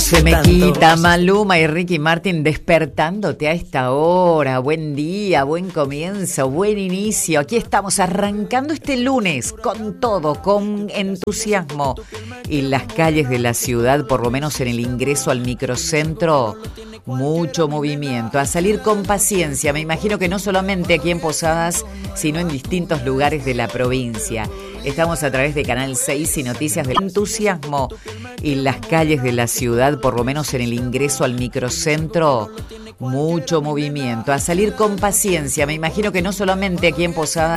se me quita. Maluma y Ricky Martin despertándote a esta hora. Buen día, buen comienzo, buen inicio. Aquí estamos arrancando este lunes con todo, con entusiasmo. Y las calles de la ciudad, por lo menos en el ingreso al microcentro, mucho movimiento. A salir con paciencia. Me imagino que no solamente aquí en Posadas, sino en distintos lugares de la provincia. Estamos a través de Canal 6 y Noticias del Entusiasmo. Y las calles de la ciudad, por lo menos en el ingreso al microcentro, mucho movimiento. A salir con paciencia. Me imagino que no solamente aquí en Posadas,